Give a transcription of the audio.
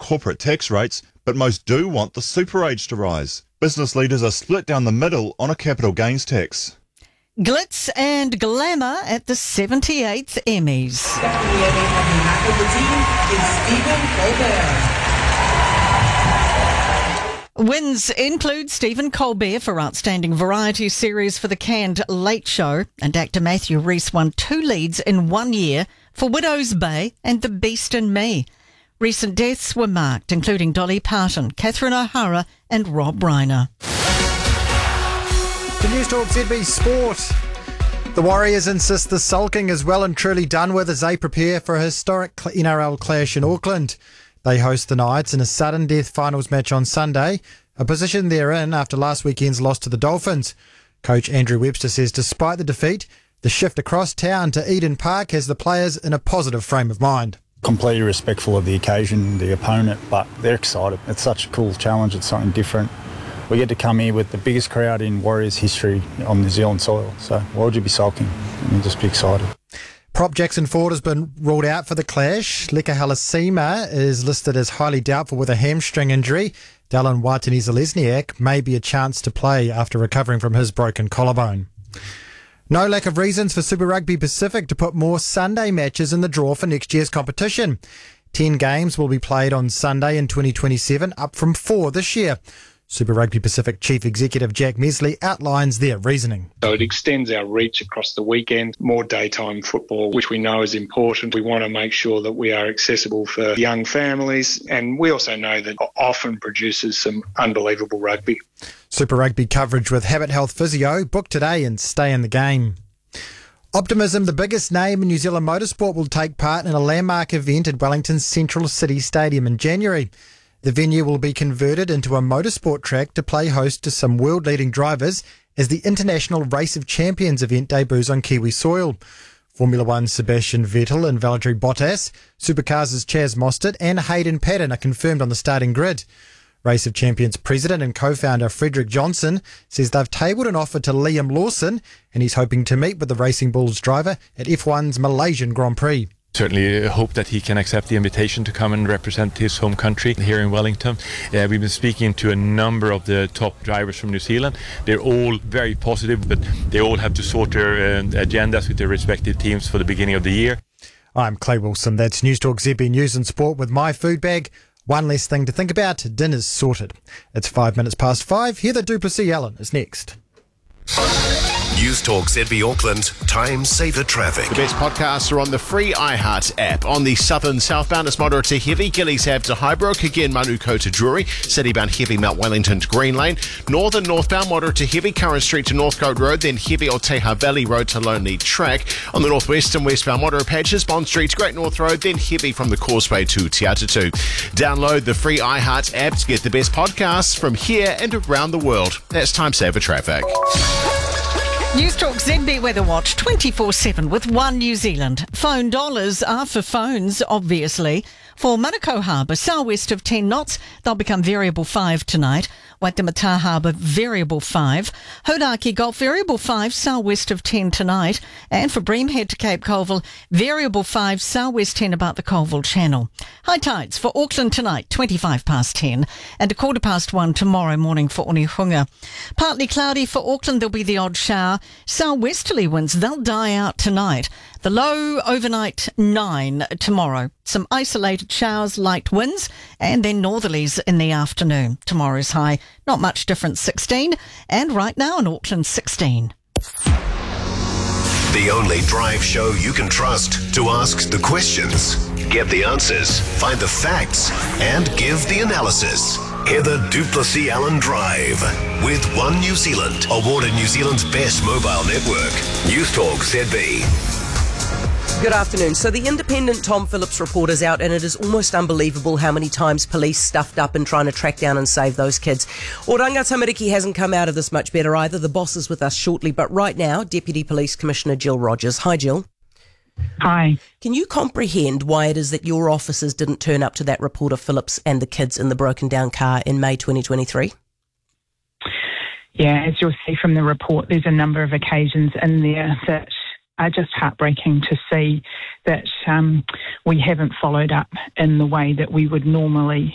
corporate tax rates, but most do want the super age to rise. Business leaders are split down the middle on a capital gains tax. Glitz and glamour at the 78th Emmys. Wins include Stephen Colbert for Outstanding Variety Series for the canned Late Show, and actor Matthew Rhys won 2 leads in 1 year for Widow's Bay and The Beast in Me. Recent deaths were marked, including Dolly Parton, Catherine O'Hara and Rob Reiner. The News Talk ZB Sport. The Warriors insist the sulking is well and truly done with as they prepare for a historic NRL clash in Auckland. They host the Knights in a sudden death finals match on Sunday, a position they're in after last weekend's loss to the Dolphins. Coach Andrew Webster says despite the defeat, the shift across town to Eden Park has the players in a positive frame of mind. Completely respectful of the occasion, the opponent, but they're excited. It's such a cool challenge. It's something different. We get to come here with the biggest crowd in Warriors history on New Zealand soil. So why would you be sulking? Just be excited. Prop Jackson Ford has been ruled out for the clash. Leka Halasima is listed as highly doubtful with a hamstring injury. Dallin Watene-Zelezniak may be a chance to play after recovering from his broken collarbone. No lack of reasons for Super Rugby Pacific to put more Sunday matches in the draw for next year's competition. 10 games will be played on Sunday in 2027, up from 4 this year. Super Rugby Pacific Chief Executive Jack Mesley outlines their reasoning. So it extends our reach across the weekend, more daytime football, which we know is important. We want to make sure that we are accessible for young families, and we also know that it often produces some unbelievable rugby. Super Rugby coverage with Habit Health Physio. Book today and stay in the game. Optimism, the biggest name in New Zealand motorsport, will take part in a landmark event at Wellington's Central City Stadium in January. The venue will be converted into a motorsport track to play host to some world-leading drivers as the International Race of Champions event debuts on Kiwi soil. Formula One's Sebastian Vettel and Valtteri Bottas, Supercars' Chaz Mostert and Hayden Paddon are confirmed on the starting grid. Race of Champions president and co-founder Frederick Johnson says they've tabled an offer to Liam Lawson and he's hoping to meet with the Racing Bulls driver at F1's Malaysian Grand Prix. Certainly hope that he can accept the invitation to come and represent his home country here in Wellington. We've been speaking to a number of the top drivers from New Zealand. They're all very positive, but they all have to sort their agendas with their respective teams for the beginning of the year. I'm Clay Wilson. That's News Talk ZB News and Sport with My Food Bag. One less thing to think about. Dinner's sorted. It's 5 minutes past 5. Heather Duplessis Allen is next. News Talk ZB Auckland, time saver traffic. The best podcasts are on the free iHeart app. On the southern southbound, it's moderate to heavy. Gillies Ave to Highbrook, again Manuko to Drury. Citybound heavy, Mount Wellington to Green Lane. Northern northbound, moderate to heavy. Current Street to Northcote Road, then heavy Oteha Valley Road to Lonely Track. On the northwest and westbound, moderate patches. Bond Street to Great North Road, then heavy from the Causeway to Te Atatu. Download the free iHeart app to get the best podcasts from here and around the world. That's time saver traffic. News Talk ZB Weather Watch 24/7 with One New Zealand. Phone dollars are for phones, obviously. For Manukau Harbour, southwest of 10 knots, they'll become variable 5 tonight. Waitemata Harbour, variable 5. Hodaki Gulf, variable 5, southwest of 10 tonight. And for Breamhead to Cape Colville, variable 5, southwest 10 about the Colville Channel. High tides for Auckland tonight, 25 past 10. And a 1:15 tomorrow morning for Onehunga. Partly cloudy for Auckland, there'll be the odd shower. Southwesterly winds, they'll die out tonight. The low overnight 9 tomorrow. Some isolated showers, light winds, and then northerlies in the afternoon. Tomorrow's high, not much different, 16. And right now in Auckland, 16. The only drive show you can trust to ask the questions, get the answers, find the facts, and give the analysis. Heather Duplessis Allen Drive with One New Zealand, awarded New Zealand's best mobile network. News Talk ZB. Good afternoon. So the independent Tom Phillips report is out, and it is almost unbelievable how many times police stuffed up in trying to track down and save those kids. Oranga Tamariki hasn't come out of this much better either. The boss is with us shortly, but right now, Deputy Police Commissioner Jill Rogers. Hi, Jill. Hi. Can you comprehend why it is that your officers didn't turn up to that report of Phillips and the kids in the broken down car in May 2023? Yeah, as you'll see from the report, there's a number of occasions in there that are just heartbreaking to see that we haven't followed up in the way that we would normally